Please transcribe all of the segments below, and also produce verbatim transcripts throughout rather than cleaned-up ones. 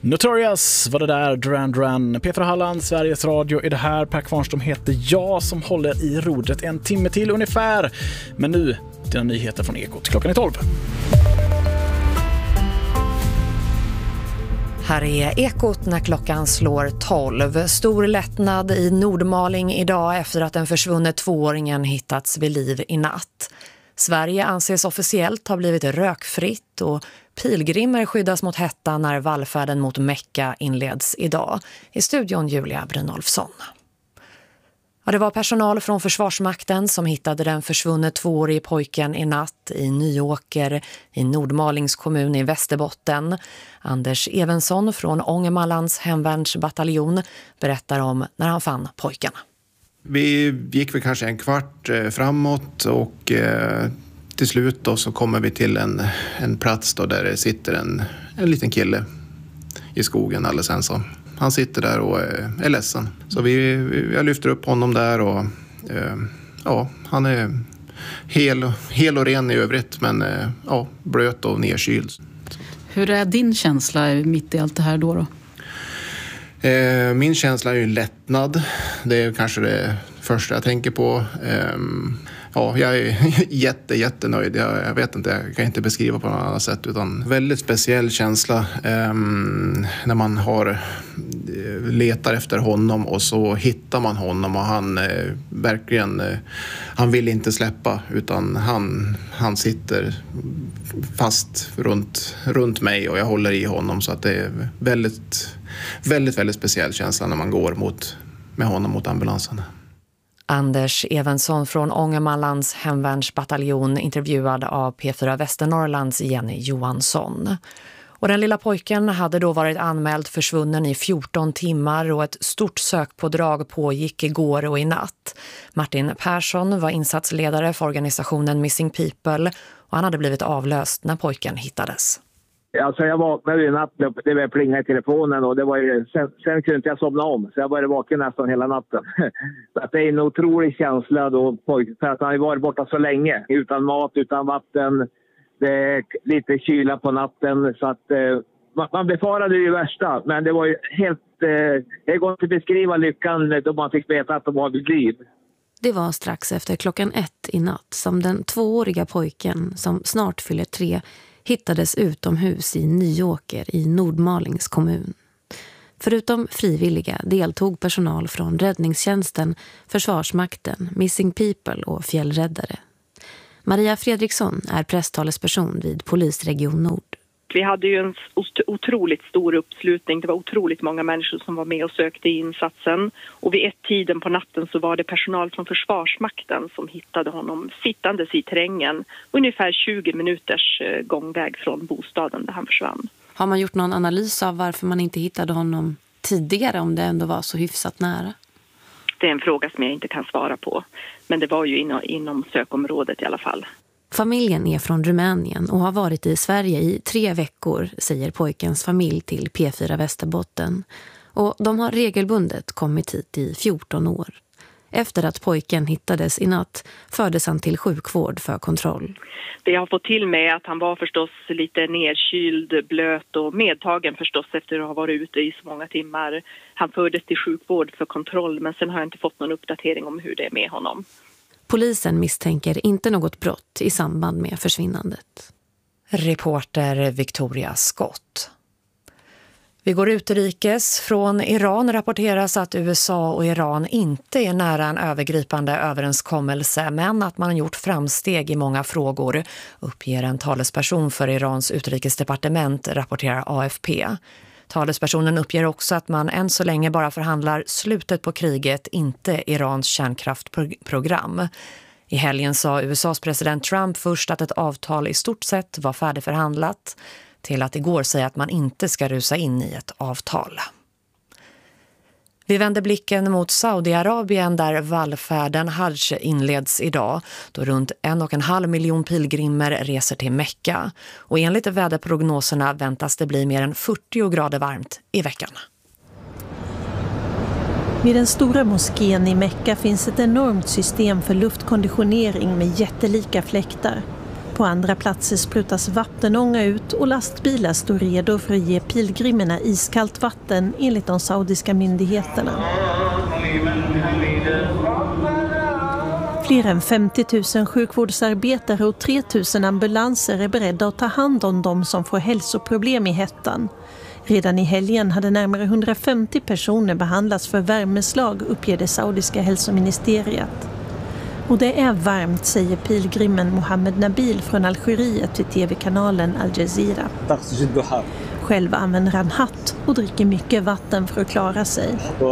Notorious var det där, Duran Duran. P fyra Halland, Sveriges Radio är det här. Per Kvarnström heter jag som håller i rodret en timme till ungefär. Men nu, dina nyheter från Ekot. Klockan är tolv. Här är Ekot när klockan slår tolv. Stor lättnad i Nordmaling idag efter att den försvunne tvååringen hittats vid liv i natt. Sverige anses officiellt ha blivit rökfritt och pilgrimer skyddas mot hetta när vallfärden mot Mecka inleds idag. I studion Julia Brynolfsson. Ja, det var personal från Försvarsmakten som hittade den försvunne tvåårige pojken i natt i Nyåker i Nordmalings kommun i Västerbotten. Anders Evensson från Ångermanlands hemvärnsbataljon berättar om när han fann pojkarna. Vi gick väl kanske en kvart framåt och eh, till slut då så kommer vi till en, en plats då där det sitter en, en liten kille i skogen alldeles ensam. Han sitter där och är, är ledsen. Så vi, vi, jag lyfter upp honom där och eh, ja, han är hel, hel och ren i övrigt men eh, ja, blöt och nedkyld. Hur är din känsla mitt i allt det här då då? Eh, min känsla är ju lättnad. Det är kanske det första jag tänker på. Eh, ja, jag är jätte, jättenöjd. Jag, jag vet inte, jag kan inte beskriva på något annat sätt. Utan väldigt speciell känsla eh, när man har letar efter honom och så hittar man honom och han eh, verkligen, eh, han vill inte släppa utan han, han sitter fast runt, runt mig och jag håller i honom så att det är väldigt, väldigt, väldigt speciell känsla när man går mot, med honom mot ambulansen. Anders Evensson från Ångermanlands hemvärnsbataljon intervjuad av P fyra Västernorrlands Jenny Johansson. Och den lilla pojken hade då varit anmäld försvunnen i fjorton timmar och ett stort sökpådrag pågick igår och i natt. Martin Persson var insatsledare för organisationen Missing People och han hade blivit avlöst när pojken hittades. Alltså jag vaknade i natt, det var plinga i telefonen och det var ju, sen, sen kunde inte jag somna om. Så jag var vaken nästan hela natten. Så att det är en otrolig känsla då, för att han har varit borta så länge. Utan mat, utan vatten, det är lite kyla på natten. Så att eh, man befarade ju värsta, men det var ju helt, eh, det går inte att beskriva lyckan då man fick veta att de var vid liv. Det var strax efter klockan ett i natt som den tvååriga pojken som snart fyller tre hittades utomhus i Nyåker i Nordmalings kommun. Förutom frivilliga deltog personal från räddningstjänsten, Försvarsmakten, Missing People och fjällräddare. Maria Fredriksson är presstalesperson vid Polisregion Nord. Vi hade ju en otroligt stor uppslutning. Det var otroligt många människor som var med och sökte i insatsen. Och vid ett tiden på natten så var det personal från Försvarsmakten som hittade honom sittandes i terrängen. Ungefär tjugo minuters gångväg från bostaden där han försvann. Har man gjort någon analys av varför man inte hittade honom tidigare om det ändå var så hyfsat nära? Det är en fråga som jag inte kan svara på. Men det var ju inom, inom sökområdet i alla fall. Familjen är från Rumänien och har varit i Sverige i tre veckor, säger pojkens familj till P fyra Västerbotten. Och de har regelbundet kommit hit i fjorton år. Efter att pojken hittades i natt fördes han till sjukvård för kontroll. Det jag har fått till mig att han var förstås lite nedkyld, blöt och medtagen förstås efter att ha varit ute i så många timmar. Han fördes till sjukvård för kontroll men sen har jag inte fått någon uppdatering om hur det är med honom. Polisen misstänker inte något brott i samband med försvinnandet. Reporter Victoria Scott. Vi går utrikes. Från Iran rapporteras att U S A och Iran inte är nära en övergripande överenskommelse men att man har gjort framsteg i många frågor, uppger en talesperson för Irans utrikesdepartement, rapporterar A F P. Talespersonen uppger också att man än så länge bara förhandlar slutet på kriget, inte Irans kärnkraftprogram. I helgen sa U S A:s president Trump först att ett avtal i stort sett var färdigförhandlat till att igår säga att man inte ska rusa in i ett avtal. Vi vänder blicken mot Saudiarabien där vallfärden Hajj inleds idag då runt en och en halv miljon pilgrimer reser till Mecka. Och enligt väderprognoserna väntas det bli mer än fyrtio grader varmt i veckan. Vid den stora moskén i Mecka finns ett enormt system för luftkonditionering med jättelika fläktar. På andra platser sprutas vattenånga ut och lastbilar står redo för att ge pilgrimerna iskallt vatten enligt de saudiska myndigheterna. Fler än femtio tusen sjukvårdsarbetare och tre tusen ambulanser är beredda att ta hand om de som får hälsoproblem i hettan. Redan i helgen hade närmare hundrafemtio personer behandlats för värmeslag, uppger det saudiska hälsoministeriet. Och det är varmt, säger pilgrimen Mohammed Nabil från Algeriet till tv-kanalen Al Jazeera. Själv använder han hatt och dricker mycket vatten för att klara sig.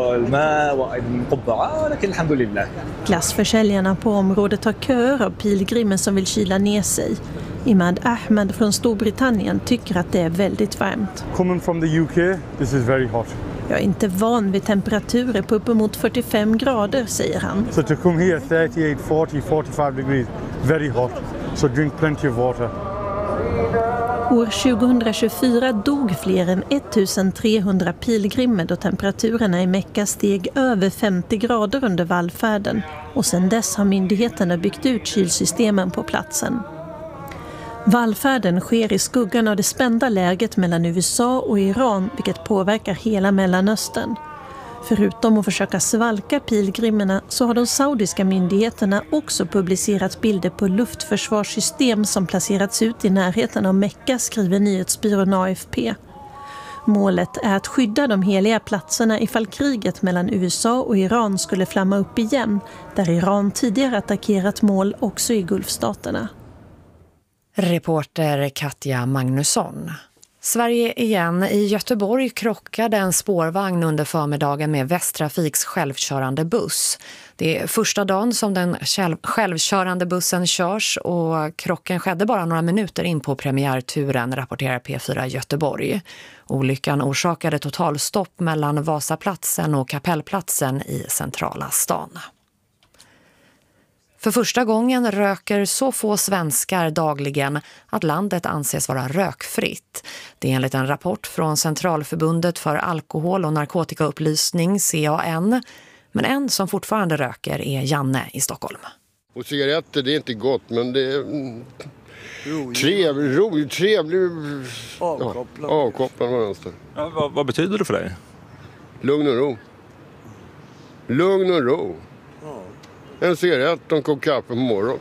Glassförsäljarna på området har köer av pilgrimer som vill kyla ner sig. Imad Ahmed från Storbritannien tycker att det är väldigt varmt. Coming from the U K, this is very hot. Jag är inte van vid temperaturer på uppemot fyrtiofem grader, säger han. So to come here thirty-eight, forty, forty-five degrees, very hot. So drink plenty of water. År tjugohundratjugofyra dog fler än ettusentrehundra pilgrimer då temperaturerna i Mekka steg över femtio grader under vallfärden, och sedan dess har myndigheterna byggt ut kylsystemen på platsen. Vallfärden sker i skuggan av det spända läget mellan U S A och Iran, vilket påverkar hela Mellanöstern. Förutom att försöka svalka pilgrimerna så har de saudiska myndigheterna också publicerat bilder på luftförsvarssystem som placerats ut i närheten av Mekka, skriver nyhetsbyrån A F P. Målet är att skydda de heliga platserna ifall kriget mellan U S A och Iran skulle flamma upp igen, där Iran tidigare attackerat mål också i Gulfstaterna. Reporter Katja Magnusson. Sverige igen. I Göteborg krockade en spårvagn under förmiddagen med Västtrafiks självkörande buss. Det är första dagen som den själv- självkörande bussen körs, och krocken skedde bara några minuter in på premiärturen, rapporterar P fyra Göteborg. Olyckan orsakade totalstopp mellan Vasaplatsen och Kapellplatsen i centrala stan. För första gången röker så få svenskar dagligen att landet anses vara rökfritt. Det är enligt en rapport från Centralförbundet för alkohol- och narkotikaupplysning, C A N. Men en som fortfarande röker är Janne i Stockholm. Och cigaretter, det är inte gott, men det är mm, trevlig, rolig, trevlig avkopplande. Ja, avkopplande mönster. Ja, vad, vad betyder det för dig? Lugn och ro. Lugn och ro. En cigarett och en kopp kaffe på morgon.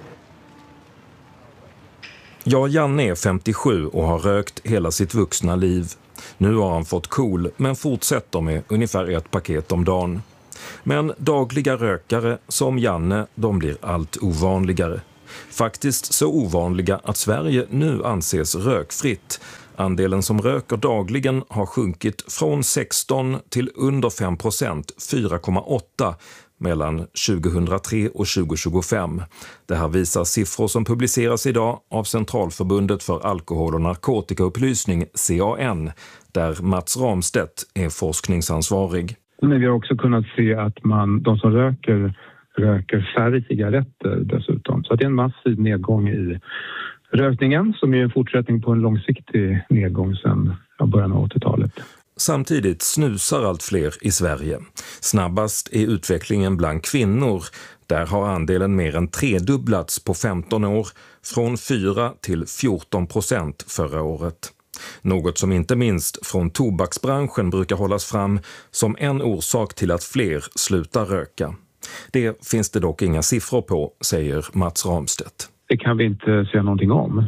Ja, Janne är femtiosju och har rökt hela sitt vuxna liv. Nu har han fått KOL, men fortsätter med ungefär ett paket om dagen. Men dagliga rökare som Janne, de blir allt ovanligare. Faktiskt så ovanliga att Sverige nu anses rökfritt. Andelen som röker dagligen har sjunkit från sexton till under fem procent, fyra komma åtta mellan tjugohundratre och tjugotjugofem. Det här visar siffror som publiceras idag av Centralförbundet för alkohol- och narkotikaupplysning, C A N, där Mats Ramstedt är forskningsansvarig. Men vi har också kunnat se att man, de som röker, röker färre cigaretter dessutom. Så det är en massiv nedgång i rökningen som är en fortsättning på en långsiktig nedgång sedan början av åttiotalet. Samtidigt snusar allt fler i Sverige. Snabbast är utvecklingen bland kvinnor. Där har andelen mer än tredubblats på femton år, från fyra till fjorton procent förra året. Något som inte minst från tobaksbranschen brukar hållas fram som en orsak till att fler slutar röka. Det finns det dock inga siffror på, säger Mats Ramstedt. Det kan vi inte säga någonting om.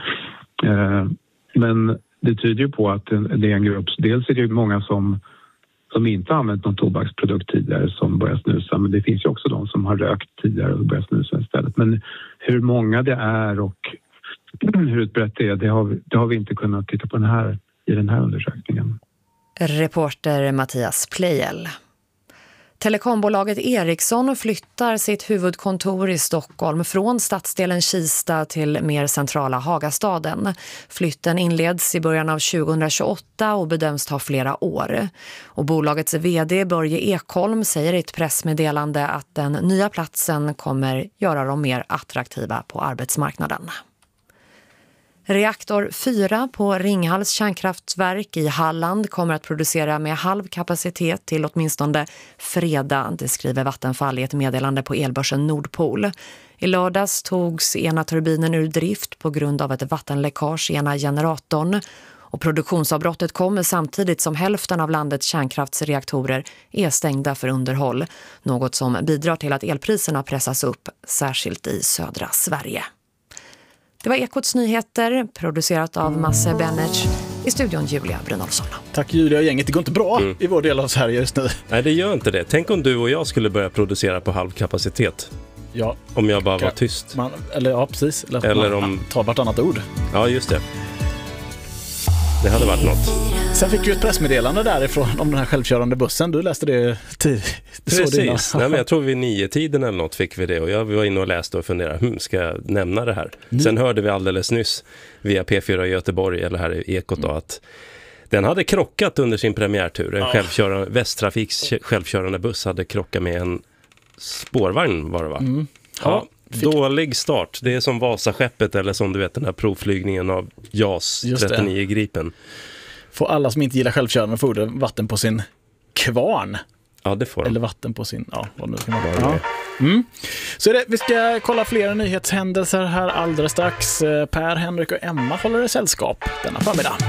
Men det tyder ju på att det är en grupp. Dels är det många som, som inte har använt någon tobaksprodukt tidigare som börjar snusa. Men det finns ju också de som har rökt tidigare och börjar snusa istället. Men hur många det är och hur utbrett det är, det har vi, det har vi inte kunnat titta på den här, i den här undersökningen. Reporter Mattias Plejel. Telekombolaget Ericsson flyttar sitt huvudkontor i Stockholm från stadsdelen Kista till mer centrala Hagastaden. Flytten inleds i början av tjugohundratjugoåtta och bedöms ta flera år. Och bolagets vd Börje Ekholm säger i ett pressmeddelande att den nya platsen kommer göra dem mer attraktiva på arbetsmarknaden. Reaktor fyra på Ringhals kärnkraftverk i Halland kommer att producera med halv kapacitet till åtminstone fredag, det skriver Vattenfall i ett meddelande på elbörsen Nordpol. I lördags togs ena turbinen ur drift på grund av ett vattenläckage i ena generatorn. Och produktionsavbrottet kommer samtidigt som hälften av landets kärnkraftsreaktorer är stängda för underhåll. Något som bidrar till att elpriserna pressas upp, särskilt i södra Sverige. Det var Ekots nyheter, producerat av Masse Bennett. I studion Julia Brynolfsson. Tack Julia och gänget. Det går inte bra mm. i vår del av Sverige just nu. Nej, det gör inte det. Tänk om du och jag skulle börja producera på halvkapacitet. Ja. Om jag bara var tyst. Man, eller ja, precis. Eller, eller man, om... ta vartannat ord. Ja, just det. Det hade varit något. Sen fick ju ett pressmeddelande därifrån om den här självkörande bussen. Du läste det tidigt. Precis. Nej, men jag tror vid nio tiden eller något fick vi det. Och jag var inne och läste och funderade, hm, ska jag nämna det här? Mm. Sen hörde vi alldeles nyss via P fyra i Göteborg eller här i Ekot då, att den hade krockat under sin premiärtur. En ja. självkörande, Västtrafiks självkörande buss hade krockat med en spårvagn var det va? Mm. Ja. Fick... Dålig start. Det är som Vasaskeppet eller som du vet den här provflygningen av JAS trettionio Gripen. Får alla som inte gillar självkörande fordon vatten på sin kvarn? Ja, det får de. Eller vatten på sin... Ja, vad nu kan man vara. Ja. Mm. Så är det, vi ska kolla fler nyhetshändelser här alldeles strax. Per, Henrik och Emma håller det sällskap denna förmiddag.